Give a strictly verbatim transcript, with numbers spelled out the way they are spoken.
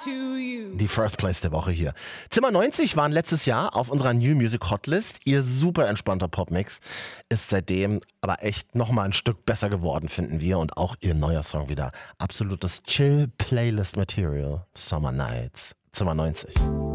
Die First Place der Woche hier. Zimmer neunzig waren letztes Jahr auf unserer New Music Hotlist. Ihr super entspannter Popmix ist seitdem aber echt nochmal ein Stück besser geworden, finden wir. Und auch ihr neuer Song wieder. Absolutes Chill-Playlist-Material. Summer Nights. Zimmer neunzig.